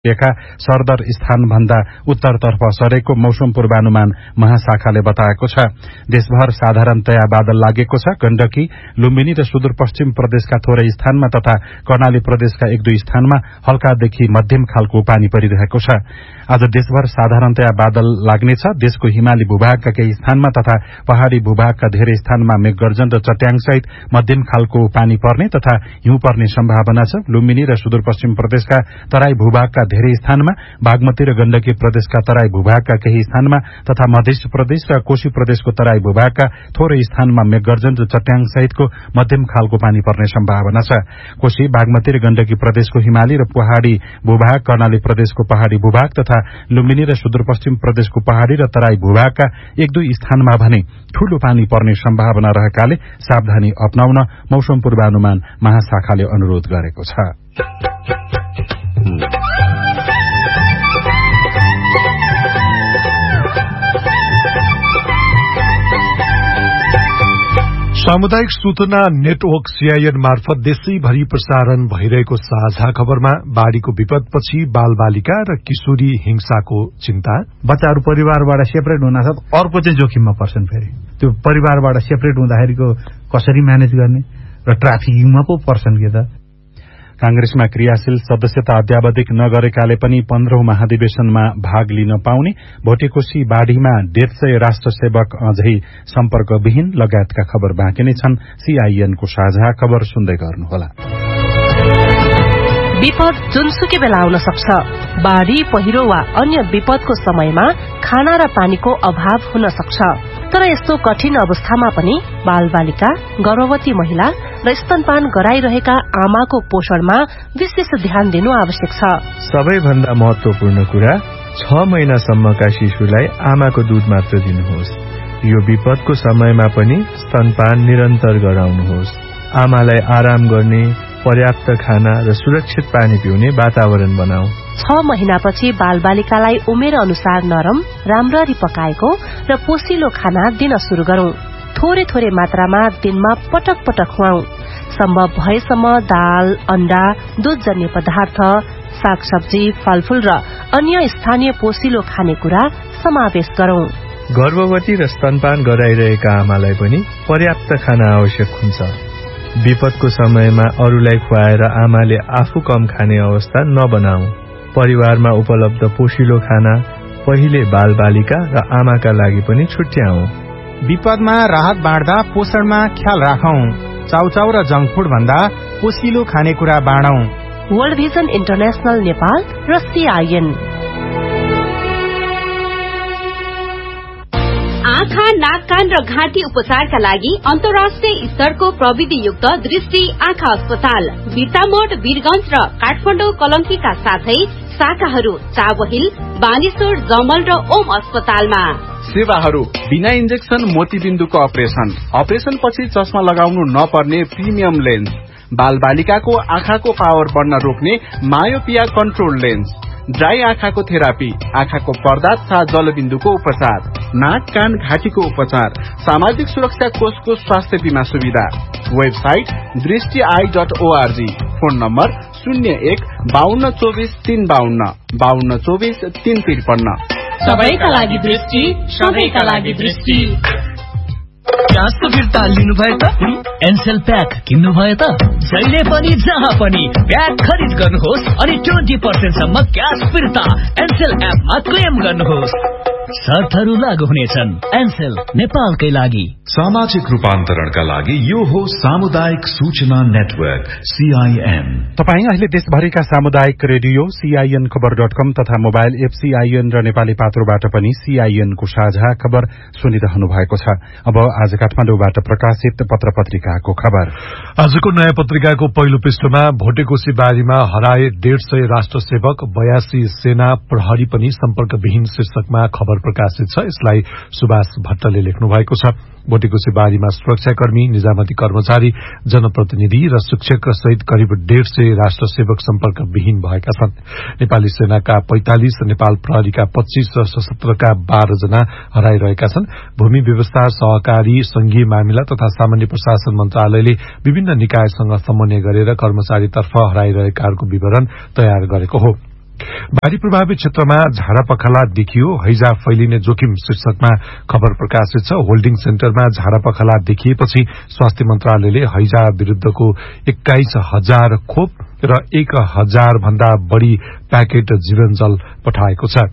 रेखा सरदर स्थानभन्दा उत्तरतर्फ सरेको मौसम पूर्वानुमान महाशाखाले बताएको छ। देशभर साधारणतया बादल लागेको छ। गण्डकी, लुम्बिनी र सुदूरपश्चिम प्रदेशका थोरै स्थानमा तथा कर्णाली प्रदेशका एक दुई स्थानमा हल्कादेखि मध्यम खालको पानी परिरहेको छ। आज देशभर साधारणतया बादल लाग्नेछ। देशको हिमाली भूभागका केही स्थानमा तथा पहाड़ी भूभागका धेरै स्थानमा मेघगर्जन र चट्याङसहित मध्यम खालको पानी पर्ने तथा हिउँ पर्ने सम्भावना छ। लुम्बिनी र सुदूरपश्चिम प्रदेशका तराई भूभागका धेरै स्थानमा, बागमती र गण्डकी प्रदेशका तराई भूभागका केही स्थानमा तथा मध्य प्रदेश र कोशी प्रदेशको तराई भूभागका थोरै स्थानमा मेघगर्जन र चट्याङ सहितको मध्यम खालको पानी पर्ने सम्भावना छ। कोशी, बागमती र गण्डकी प्रदेशको हिमाली र पहाड़ी भूभाग, कर्णाली प्रदेशको पहाड़ी भूभाग तथा लुम्बिनी र सुदूरपश्चिम प्रदेशको पहाड़ी र तराई भूभागका एक दुई स्थानमा भने ठूलो पानी पर्ने सम्भावना रहेकाले सावधानी अपनाउन मौसम पूर्वानुमान महाशाखाले अनुरोध गरेको छ। सामुदायिक सूचना नेटवर्क सीआईएन मार्फत देशैभरि प्रसारण भइरहेको साझा खबरमा बाढ़ीको विपदपछि बालबालिका र किशोरी हिंसाको चिन्ता, बच्चाहरू परिवारबाट सेपरेट हुन सक्छ, अर्को चाहिँ जोखिममा पर्छन्। फेरि त्यो परिवारबाट सेपरेट हुँदाखेरिको कसरी म्यानेज गर्ने र ट्राफिकिङमा पो पर्छन् के त। कांग्रेसमा क्रियाशील सदस्यता अध्यावधिक नगरेकाले पनि 15औं महाधिवेशनमा भाग लिन पाउने, भोटेकोशी बाढ़ीमा 150 राष्ट्र सेवक अझै सम्पर्कविहीन लगायतका खबर बाँकी नै छन्। सीआईएनको साझा खबर सुन्दै गर्नुहोला। विपद जुनसुकै बेला आउन सक्छ। बाढ़ी, पहिरो वा अन्य विपदको समयमा खाना र पानीको अभाव हुन सक्छ। तर यस्तो कठिन अवस्थामा पनि बालबालिका, गर्भवती महिला र स्तनपान गराइरहेका आमाको पोषणमा विशेष ध्यान दिनु आवश्यक छ। सबैभन्दा महत्वपूर्ण कुरा, 6 महिनासम्मका शिशुलाई आमाको दूध मात्र दिनुहोस्। यो विपदको समयमा पनि स्तनपान निरन्तर गराउनुहोस्। आमालाई आराम गर्ने, पर्याप्त खाना र सुरक्षित पानी पिउने वातावरण बनाऊ। 6 महिनापछि बालबालिकालाई उमेर अनुसार नरम, राम्ररी पकाएको र पोसिलो खाना दिन शुरू गरौं। थोरै थोरै मात्रामा दिनमा पटक पटक खुवाऊ। सम्भव भएसम्म दाल, अण्डा, दूधजन्य पदार्थ, सागसब्जी, फलफूल र अन्य स्थानीय पोसिलो खानेकुरा समावेश गरौं। गर्भवती र स्तनपान गराइरहेका आमालाई पनि पर्याप्त खाना आवश्यक हुन्छ। विपदको समयमा अरूलाई खुवाएर आमाले आफू कम खाने अवस्था नबनाऊ। परिवारमा उपलब्ध पोषिलो खाना पहिले बालबालिका र आमाका लागि पनि छुट्याऊ। विपदमा राहत बाँड्दा पोषणमा ख्याल राखौं। चाउचाउ र जंक फूड भन्दा पोषिलो खानेकुरा बाँडौं। वर्ल्ड भिजन इन्टरनेशनल नेपाल र सीआईएन। आँखा, नाक, कान र घाँटी उपचारका लागि अन्तर्राष्ट्रिय स्तरको प्रविधियुक्त दृष्टि आँखा अस्पताल बिर्तामोड, वीरगंज र काठमाडौँ कलंकीका साथै शाखाहरू चाबहिल, बानेश्वर, जमल र ओम अस्पतालमा। सेवाहरू बिना इन्जेक्सन मोतीबिन्दुको अपरेशन पछि चस्मा लगाउनु नपर्ने प्रिमियम लेन्स, बालबालिकाको आँखाको पावर बढ्न रोक्ने मायोपिया कन्ट्रोल लेन्स, ड्राई आँखाको थेरापी, आँखाको पर्दा तथा जलबिन्दुको उपचार, नाक, कान, घाँटीको उपचार, सामाजिक सुरक्षा कोषको स्वास्थ्य बीमा सुविधा। वेबसाइट दृष्टि.org। Phone number 01-5224-352, 5224-353। सबैका लागि दृष्टि, सबैका लागि दृष्टि। क्यासको फिर्ता लिनु भयो त? एनसेल प्याक किन्नु भयो त? जहिले पनि जहाँ पनि प्याक खरिद गर्नुहोस् अनि 20% सम्म क्यास फिर्ता एनसेल एपमा क्लेम गर्नुहोस्। शर्तहरू लागू हुनेछन्। एनसेल, नेपालकै लागि। सामाजिक रूपान्तरणका लागि यो हो सामुदायिक सूचना नेटवर्क सीआईएन। तपाई अहिले देशभरिका सामुदायिक रेडियो सीआईएन खबर.com तथा मोबाइल एप सीआईएन र नेपाली पात्रोबाट पनि सीआईएन को साझा खबर सुनिरहनु भएको छ। अब आज काठमाडौँबाट प्रकाशित पत्र पत्रिकाको खबर। आजको नयाँ पत्रिकाको पहिलो पृष्ठमा भोटेकोशी बारीमा हराए 150 राष्ट्र सेवक, 82 सेना प्रहरी पनि सम्पर्कविहीन शीर्षकमा खबर प्रकाशित छ। यसलाई सुभाष भट्टले लेख्नु भएको छ। भोटेकोशी बारीमा सुरक्षाकर्मी, निजामती कर्मचारी, जनप्रतिनिधि र शिक्षक सहित करिब 150 राष्ट्र सेवक सम्पर्कविहीन भएका छन्। नेपाली सेनाका 45, नेपाल प्रहरीका 25 र सशस्त्रका 12 जना हराइरहेका छन्। भूमि व्यवस्था, सहकारी, संघीय मामिला तथा सामान्य प्रशासन मन्त्रालयले विभिन्न निकायसँग समन्वय गरेर कर्मचारीतर्फ हराइरहेकाहरूको विवरण तयार गरेको हो। बाढ़ी प्रभावित क्षेत्रमा झाडापखाला देखियो, हैजा फैलिने जोखिम शीर्षकमा खबर प्रकाशित छ। होल्डिङ सेन्टरमा झाडापखाला देखिएपछि स्वास्थ्य मन्त्रालयले हैजा विरूद्धको 21,000 खोप र 1,000 भन्दा बढ़ी प्याकेट जीवनजल पठाएको छ।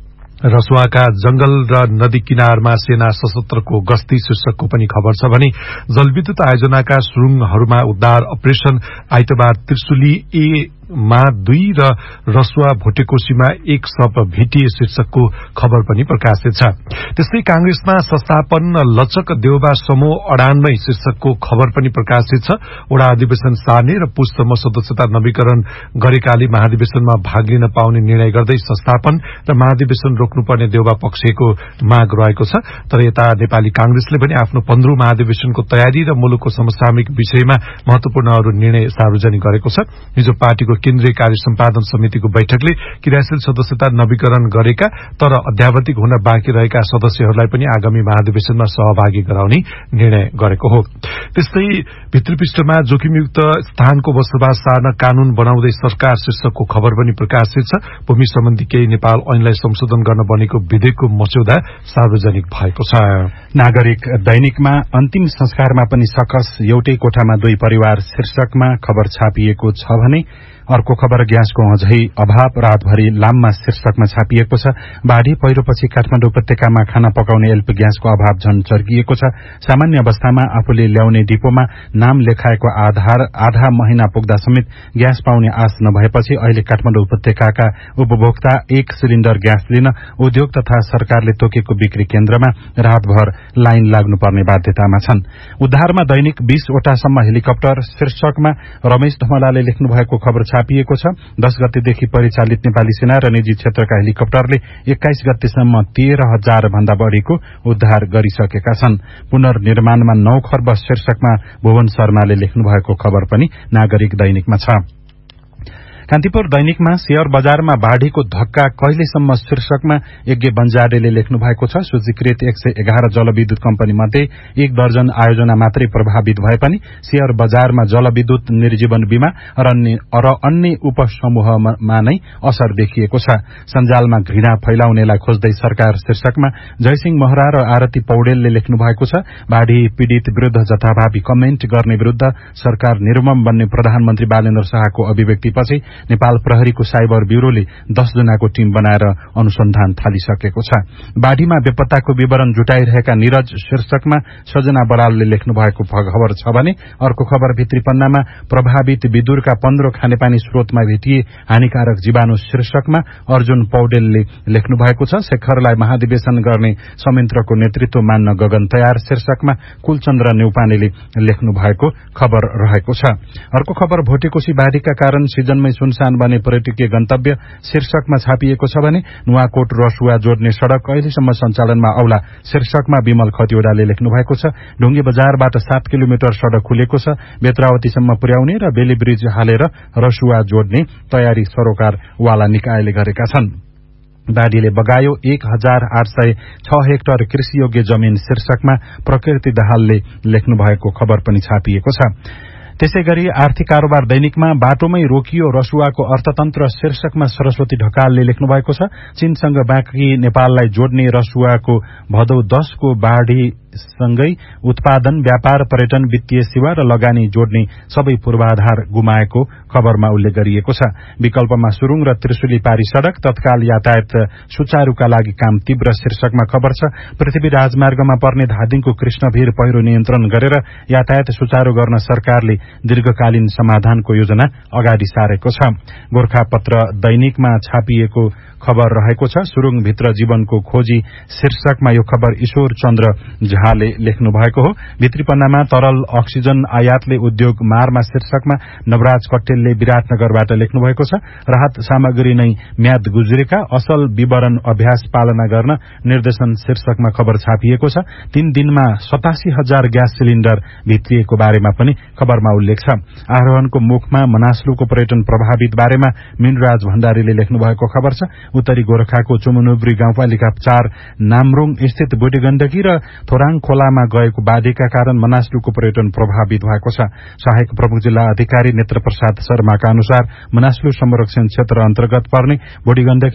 रसुवाका जंगल र नदी किनारमा सेना सशस्त्रको गस्ती शीर्षकको पनि खबर छ भने जलविद्युत आयोजनाका सुरुङहरूमा उद्धार अपरेशन, आइतबार त्रिशुली ए मा 2 र रसुवा भोटेकोशीमा 1 शव भेटिए शीर्षकको खबर पनि प्रकाशित छ। त्यस्तै कांग्रेसमा संस्थापन लचक देउबा समूह अडानमै शीर्षकको खबर पनि प्रकाशित छ। वडा अधिवेशन सार्ने र पुससम्म सदस्यता नवीकरण गरेकाले महाधिवेशनमा भाग लिन पाउने निर्णय गर्दै संस्थापन र महाधिवेशन रोक्नुपर्ने देउबा पक्षको माग रहेको छ। तर यता नेपाली कांग्रेसले पनि आफ्नो 15औं महाधिवेशनको तयारी र मुलुकको समसामयिक विषयमा महत्वपूर्ण अरू निर्णय सार्वजनिक गरेको छ। हिजो पार्टीको केन्द्रीय कार्य सम्पादन समितिको बैठकले क्रियाशील सदस्यता नवीकरण गरेका तर अध्यावधिक हुन बाँकी रहेका सदस्यहरूलाई पनि आगामी महाधिवेशनमा सहभागी गराउने निर्णय गरेको हो। त्यस्तै भित्री पृष्ठमा जोखिमयुक्त स्थानको बसोबास सार्न कानून बनाउँदै सरकार शीर्षकको खबर पनि प्रकाशित छ। भूमि सम्बन्धी केही नेपाल ऐनलाई संशोधन गर्न बनेको विधेयकको मस्यौदा सार्वजनिक भएको छ। नागरिक दैनिकमा अन्तिम संस्कारमा पनि सकस, एउटै कोठामा 2 परिवार शीर्षकमा खबर छापिएको छ भने अर्को खबर ग्यासको अझै अभाव, रातभरि लाममा शीर्षकमा छापिएको छ। बाढ़ी पहिरोपछि काठमाडौँ उपत्यकामा खाना पकाउने एलपी ग्यासको अभाव झन चर्किएको छ। सामान्य अवस्थामा आफूले ल्याउने डिपोमा नाम लेखाएको आधा महिना पुग्दा समेत ग्यास पाउने आश नभएपछि अहिले काठमाडौँ उपत्यकाका उपभोक्ता 1 सिलिण्डर ग्यास लिन उद्योग तथा सरकारले तोकेको बिक्री केन्द्रमा रातभर लाइन लाग्नुपर्ने बाध्यतामा छन्। उद्धारमा दैनिक 20 वटासम्म हेलिकप्टर शीर्षकमा रमेश धमलाले लेख्नु भएको खबर छापिएको छ। 10 गतेदेखि परिचालित नेपाली सेना र निजी क्षेत्रका हेलिकप्टरले 21 गतेसम्म 13,000 भन्दा बढ़ीको उद्धार गरिसकेका छन्। पुनर्निर्माणमा 9 खर्ब शीर्षकमा भुवन शर्माले लेख्नु भएको खबर पनि नागरिक दैनिकमा छ। कान्तिपुर दैनिकमा शेयर बजारमा बाढ़ीको धक्का कहिलेसम्म शीर्षकमा यज्ञ बन्जारेले लेख्नु भएको छ। सूचीकृत 111 जलविद्युत कम्पनी मध्ये 1 दर्जन आयोजना मात्रै प्रभावित भए पनि शेयर बजारमा जलविद्युत, निर्जीवन बीमा र अन्य उपसमूहमा नै असर देखिएको छ। सञ्जालमा घृणा फैलाउनेलाई खोज्दै सरकार शीर्षकमा जयसिंह महरा र आरती पौडेलले लेख्नु भएको छ। बाढ़ी पीड़ित विरूद्ध जथाभावी कमेन्ट गर्ने विरूद्ध सरकार निर्मम बन्ने प्रधानमन्त्री बालेन्द्र शाहको अभिव्यक्तिपछि नेपाल प्रहरीको साइबर ब्यूरोले 10 जनाको टीम बनाएर अनुसन्धान थालिसकेको छ। बाढ़ीमा बेपत्ताको विवरण जुटाइरहेका निरज शीर्षकमा सजना बरालले लेख्नु भएको खबर छ भने अर्को खबर भित्री पन्नामा प्रभावित विदुरका 15 खानेपानी स्रोतमा भेटिए हानिकारक जीवाणु शीर्षकमा अर्जुन पौडेलले लेख्नु भएको छ। शेखरलाई महाधिवेशन गर्ने संयन्त्रको नेतृत्व मान्न गगन तयार शीर्षकमा कुलचन्द्र नेउपानेले लेख्नु भएको खबर रहेको छ। अर्को खबर भोटेकोशी बाढ़ीका कारण सिजनमै सुनसान बने पर्यटकीय गन्तव्य शीर्षकमा छापिएको छ भने नुवाकोट रसुवा जोड्ने सड़क अहिलेसम्म सञ्चालनमा औला शीर्षकमा विमल खतिवड़ाले लेख्नु भएको छ। ढुङ्गे बजारबाट 7 किलोमिटर सड़क खुलेको छ। बेत्रावतीसम्म पुर्याउने र बेली ब्रिज हालेर रसुवा जोड्ने तयारी सरोकारवाला निकायले गरेका छन्। बाढ़ीले बगायो 1,806 हेक्टर कृषियोग्य जमिन शीर्षकमा प्रकृति दाहालले लेख्नु भएको खबर पनि छापिएको छ। त्यसैगरी आर्थिक कारोबार दैनिकमा बाटोमै रोकियो रसुवाको अर्थतन्त्र शीर्षकमा सरस्वती ढकालले लेख्नु भएको छ। चीनसँग बाँकी नेपाललाई जोड्ने रसुवाको भदौ 10 को बाढ़ी सँगै उत्पादन, व्यापार, पर्यटन, वित्तीय सेवा र लगानी जोड्ने सबै पूर्वाधार गुमाएको खबरमा उल्लेख गरिएको छ। विकल्पमा सुरुङ र त्रिशुली पारी सड़क तत्काल यातायात सुचारूका लागि काम तीव्र शीर्षकमा खबर छ। पृथ्वी राजमार्गमा पर्ने धादिङको कृष्णभीर पहिरो नियन्त्रण गरेर यातायात सुचारू गर्न सरकारले दीर्घकालीन समाधानको योजना अगाडि सारेको छ। गोरखापत्र दैनिकमा छापिएको खबर रहेको छ। सुरुङभित्र जीवनको खोजी शीर्षकमा यो खबर ईश्वर चन्द्र झाले लेख्नु भएको हो। भित्री पन्नामा तरल अक्सिजन आयातले उद्योग मारमा शीर्षकमा नवराज कट्टेलले विराटनगरबाट लेख्नु भएको छ। राहत सामग्री नै म्याद गुज्रेका, असल विवरण अभ्यास पालना गर्न निर्देशन शीर्षकमा खबर छापिएको छ। 3 दिनमा 87,000 ग्यास सिलिण्डर भित्रिएको बारेमा पनि खबरमा उल्लेख छ। आरोहणको मुखमा मनास्लुको पर्यटन प्रभावित बारेमा मिनराज भण्डारीले लेख्नु भएको खबर छ। उत्तरी गोरखाको चुमुनुब्री गाउँपालिका 4 नामरोङ स्थित बुढी गण्डकी र थोराङ खोलामा गएको बाढीका कारण मनास्लुको पर्यटन प्रभावित भएको छ। सहायक प्रमुख जिल्ला अधिकारी नेत्र प्रसाद शर्माका अनुसार मनास्लु संरक्षण क्षेत्र अन्तर्गत पर्ने बुढी गण्डकी